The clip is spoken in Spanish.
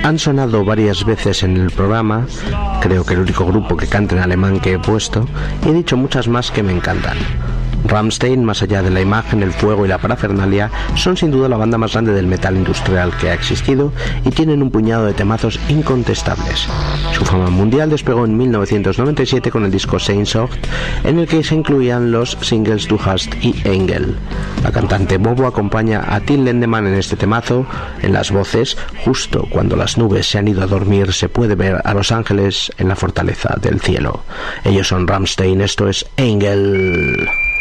Han sonado varias veces en el programa, creo que el único grupo que canta en alemán que he puesto, y he dicho muchas más que me encantan. Rammstein, más allá de la imagen, el fuego y la parafernalia, son sin duda la banda más grande del metal industrial que ha existido y tienen un puñado de temazos incontestables. Su fama mundial despegó en 1997 con el disco Sehnsucht, en el que se incluían los singles Du hast y Engel. La cantante Bobo acompaña a Till Lindemann en este temazo. En las voces, justo cuando las nubes se han ido a dormir, se puede ver a los ángeles en la fortaleza del cielo. Ellos son Rammstein, esto es Engel.